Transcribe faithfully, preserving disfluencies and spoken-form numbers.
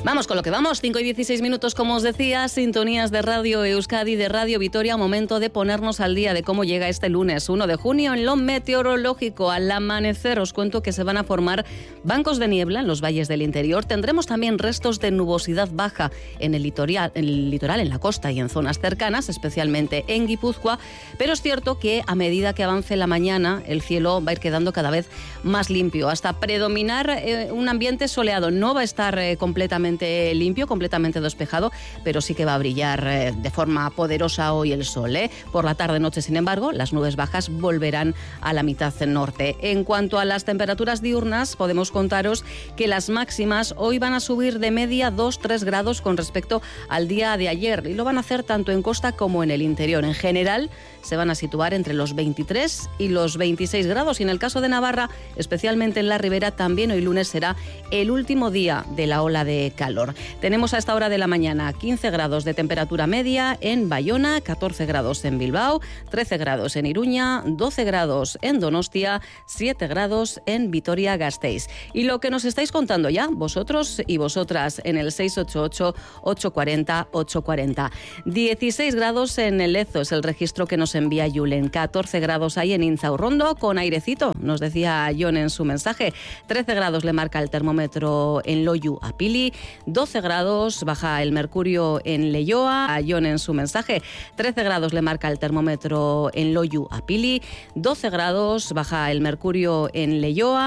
Vamos con lo que vamos, cinco y dieciséis minutos, como os decía, sintonías de Radio Euskadi, de Radio Vitoria, momento de ponernos al día de cómo llega este lunes uno de junio. En lo meteorológico, al amanecer os cuento que se van a formar bancos de niebla en los valles del interior. Tendremos también restos de nubosidad baja en el litoral, en el litoral, en la costa y en zonas cercanas, especialmente en Guipúzcoa, pero es cierto que a medida que avance la mañana, el cielo va a ir quedando cada vez más limpio, hasta predominar eh, un ambiente soleado. No va a estar eh, completamente limpio, completamente despejado, pero sí que va a brillar eh, de forma poderosa hoy el sol. ¿eh? Por la tarde-noche, sin embargo, las nubes bajas volverán a la mitad norte. En cuanto a las temperaturas diurnas, podemos contaros que las máximas hoy van a subir de media dos a tres grados con respecto al día de ayer, y lo van a hacer tanto en costa como en el interior. En general, se van a situar entre los veintitrés y los veintiséis grados, y en el caso de Navarra, especialmente en la ribera, también hoy lunes será el último día de la ola de calor. Tenemos a esta hora de la mañana quince grados de temperatura media en Bayona, catorce grados en Bilbao, trece grados en Iruña, doce grados en Donostia, siete grados en Vitoria-Gasteiz. Y lo que nos estáis contando ya, vosotros y vosotras, en el seis ocho ocho, ocho cuatro cero, ocho cuatro cero. dieciséis grados en el Lezo, es el registro que nos envía Julen. catorce grados hay en Inzaurrondo, con airecito, nos decía John en su mensaje. trece grados le marca el termómetro en Loiu a Pili. doce grados baja el mercurio en Leioa, a John en su mensaje. trece grados le marca el termómetro en Loiu a Pili. doce grados baja el mercurio en Leioa.